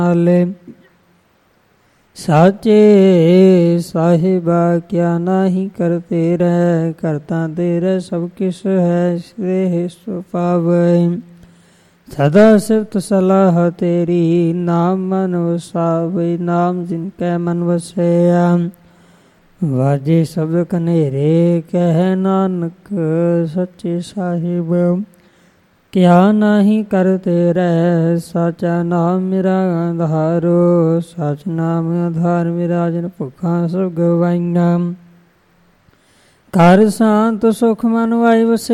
ਨਾਲੇ ਸਾਚੇ ਸਾਹਿਬਾ ਕਿਆ ਨਾਹੀ ਕਰਤੇ ਰਹਿ, ਕਰਤਾ ਤੇਰੇ ਸਭ ਕਿਸ ਹੈ, ਸ੍ਰੇਹ ਸੁਪਾਵੈ। ਸਦਾ ਸਿਫਤ ਸਲਾਹ ਤੇਰੀ, ਨਾਮ ਮਨ ਵਸਾਵੈ, ਨਾਮ ਜਿਨ ਕੈ ਮਨ ਵਸਿਆ। ਵਾਜੇ ਸ਼ਬਦ ਕਨੇਰੇ, ਕਹਿ ਨਾਨਕ ਸੱਚੇ ਸਾਹਿਬ ਕਿਆ ਨਾਹੀ ਕਰਤੇ ਰਹਿ, ਸਾਚਾ ਨਾਮ ਮੇਰਾ ਆਧਾਰੋ, ਸਚ ਨਾਮ ਆਧਾਰ ਮੇਰਾ, ਜਿਨ ਭੁੱਖਾਂ ਸਭ ਗਵਾਈਆਂ। ਘਰ ਸ਼ਾਂਤ ਸੁਖ ਮਨ ਵਾਈ ਵਸੇ,